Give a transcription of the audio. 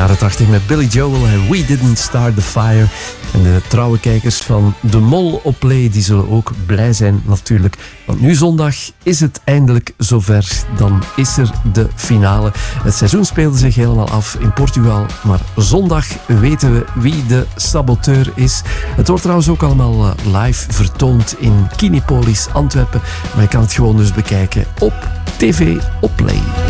jaren 80 met Billy Joel en We Didn't Start the Fire. En de trouwe kijkers van De Mol op Play, die zullen ook blij zijn natuurlijk. Want nu zondag is het eindelijk zover. Dan is er de finale. Het seizoen speelde zich helemaal af in Portugal. Maar zondag weten we wie de saboteur is. Het wordt trouwens ook allemaal live vertoond in Kinepolis Antwerpen. Maar je kan het gewoon dus bekijken op TV op Play.